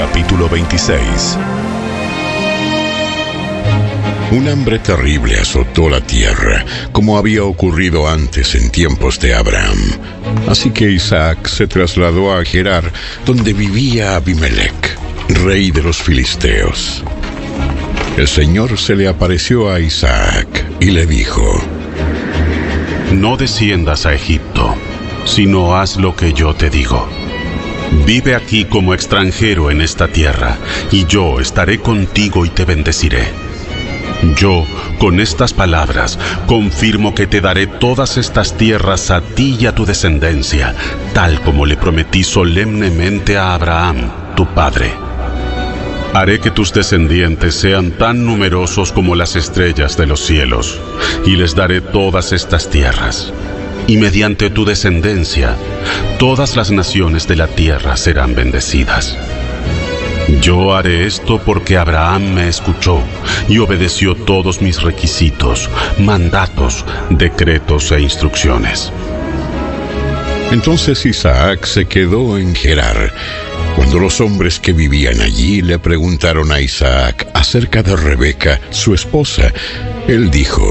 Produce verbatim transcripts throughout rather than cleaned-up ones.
Capítulo veintiséis. Un hambre terrible azotó la tierra, como había ocurrido antes en tiempos de Abraham. Así que Isaac se trasladó a Gerar, donde vivía Abimelec, rey de los filisteos. El Señor se le apareció a Isaac y le dijo: No desciendas a Egipto, sino haz lo que yo te digo. Vive aquí como extranjero en esta tierra, y yo estaré contigo y te bendeciré. Yo, con estas palabras, confirmo que te daré todas estas tierras a ti y a tu descendencia, tal como le prometí solemnemente a Abraham, tu padre. Haré que tus descendientes sean tan numerosos como las estrellas de los cielos, y les daré todas estas tierras. Y mediante tu descendencia, todas las naciones de la tierra serán bendecidas. Yo haré esto porque Abraham me escuchó y obedeció todos mis requisitos, mandatos, decretos e instrucciones. Entonces Isaac se quedó en Gerar. Cuando los hombres que vivían allí le preguntaron a Isaac acerca de Rebeca, su esposa, él dijo: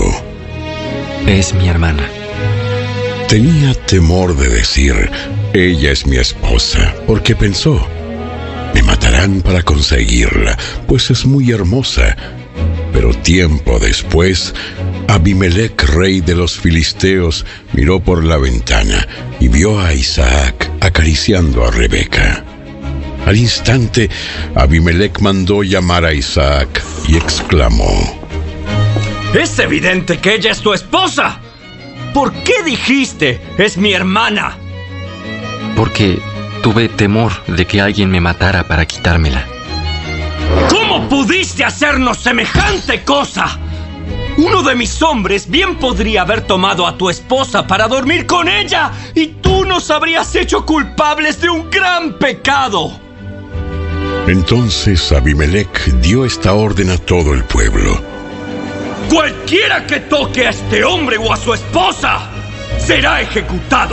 Es mi hermana. Tenía temor de decir: ella es mi esposa, porque pensó: me matarán para conseguirla, pues es muy hermosa. Pero tiempo después, Abimelec, rey de los filisteos, miró por la ventana y vio a Isaac acariciando a Rebeca. Al instante, Abimelec mandó llamar a Isaac y exclamó: ¡Es evidente que ella es tu esposa! ¿Por qué dijiste, es mi hermana? Porque tuve temor de que alguien me matara para quitármela. ¿Cómo pudiste hacernos semejante cosa? Uno de mis hombres bien podría haber tomado a tu esposa para dormir con ella, y tú nos habrías hecho culpables de un gran pecado. Entonces Abimelec dio esta orden a todo el pueblo: cualquiera que toque a este hombre o a su esposa será ejecutado.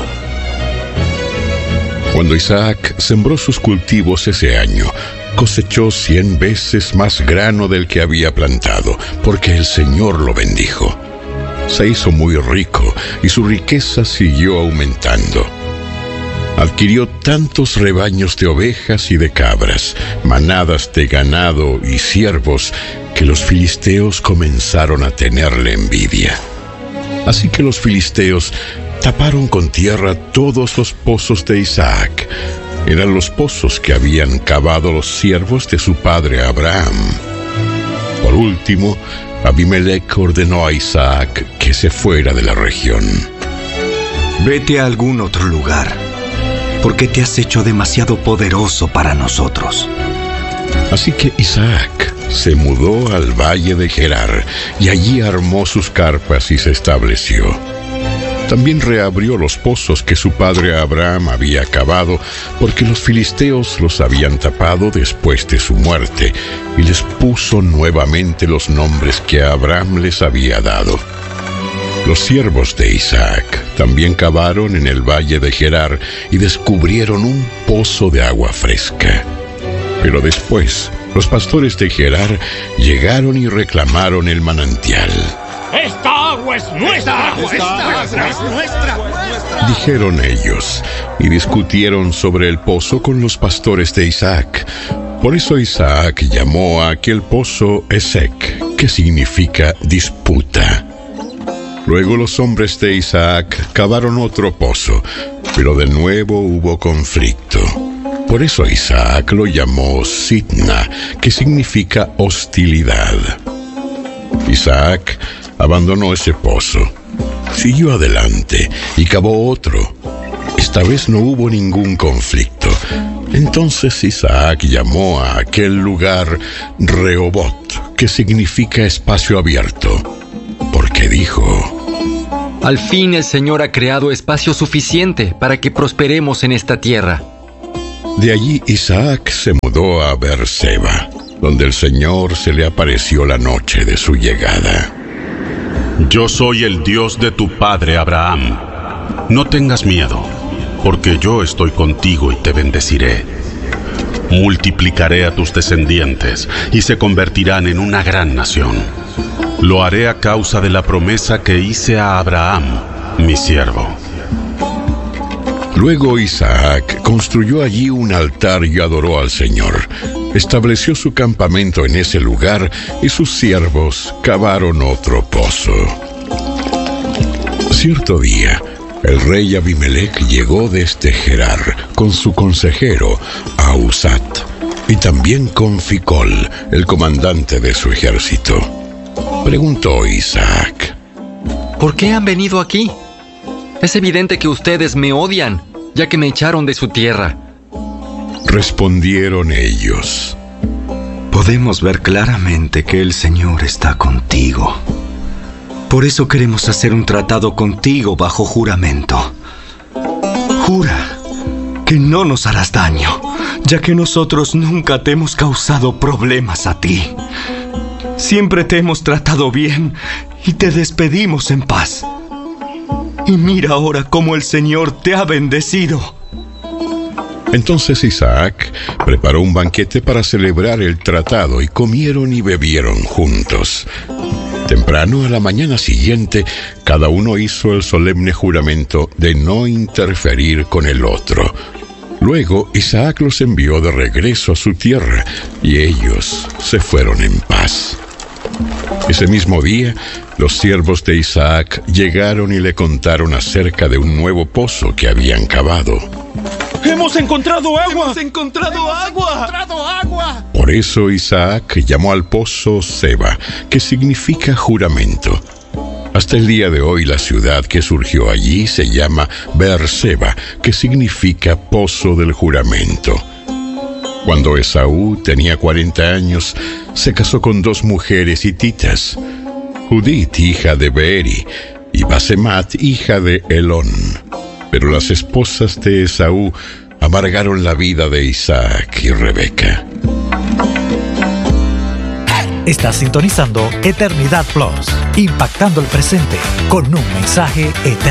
Cuando Isaac sembró sus cultivos ese año, cosechó cien veces más grano del que había plantado, porque el Señor lo bendijo. Se hizo muy rico y su riqueza siguió aumentando. Adquirió tantos rebaños de ovejas y de cabras, manadas de ganado y ciervos, que los filisteos comenzaron a tenerle envidia. Así que los filisteos taparon con tierra todos los pozos de Isaac. Eran los pozos que habían cavado los siervos de su padre Abraham. Por último, Abimelec ordenó a Isaac que se fuera de la región. Vete a algún otro lugar, porque te has hecho demasiado poderoso para nosotros. Así que Isaac se mudó al valle de Gerar y allí armó sus carpas y se estableció. También reabrió los pozos que su padre Abraham había cavado, porque los filisteos los habían tapado después de su muerte, y les puso nuevamente los nombres que Abraham les había dado. Los siervos de Isaac también cavaron en el valle de Gerar y descubrieron un pozo de agua fresca. Pero después, los pastores de Gerar llegaron y reclamaron el manantial. ¡Esta agua es nuestra! ¡Esta agua es nuestra! Dijeron ellos, y discutieron sobre el pozo con los pastores de Isaac. Por eso Isaac llamó a aquel pozo Esek, que significa disputa. Luego los hombres de Isaac cavaron otro pozo, pero de nuevo hubo conflicto. Por eso Isaac lo llamó Sitna, que significa hostilidad. Isaac abandonó ese pozo, siguió adelante y cavó otro. Esta vez no hubo ningún conflicto. Entonces Isaac llamó a aquel lugar Rehobot, que significa espacio abierto, porque dijo: Al fin el Señor ha creado espacio suficiente para que prosperemos en esta tierra. De allí Isaac se mudó a Beerseba, donde el Señor se le apareció la noche de su llegada. Yo soy el Dios de tu padre Abraham. No tengas miedo, porque yo estoy contigo y te bendeciré. multiplicaré a tus descendientes y se convertirán en una gran nación. Lo haré a causa de la promesa que hice a Abraham, mi siervo. Luego Isaac construyó allí un altar y adoró al Señor. Estableció su campamento en ese lugar y sus siervos cavaron otro pozo. Cierto día, el rey Abimelech llegó desde Gerar con su consejero Ahuzat y también con Ficol, el comandante de su ejército. Preguntó Isaac: ¿por qué han venido aquí? Es evidente que ustedes me odian, ya que me echaron de su tierra. Respondieron ellos: podemos ver claramente que el Señor está contigo. Por eso queremos hacer un tratado contigo bajo juramento. Jura que no nos harás daño, ya que nosotros nunca te hemos causado problemas a ti. Siempre te hemos tratado bien y te despedimos en paz. Y mira ahora cómo el Señor te ha bendecido. Entonces Isaac preparó un banquete para celebrar el tratado y comieron y bebieron juntos. Temprano a la mañana siguiente, cada uno hizo el solemne juramento de no interferir con el otro. Luego Isaac los envió de regreso a su tierra y ellos se fueron en paz. Ese mismo día, los siervos de Isaac llegaron y le contaron acerca de un nuevo pozo que habían cavado. ¡Hemos encontrado agua! ¡Hemos encontrado ¡Hemos agua! encontrado agua! Por eso Isaac llamó al pozo Seba, que significa juramento. Hasta el día de hoy la ciudad que surgió allí se llama Beerseba, que significa pozo del juramento. Cuando Esaú tenía cuarenta años, se casó con dos mujeres hititas, Judit, hija de Beeri, y Basemat, hija de Elón. Pero las esposas de Esaú amargaron la vida de Isaac y Rebeca. Estás sintonizando Eternidad Plus, impactando el presente con un mensaje eterno.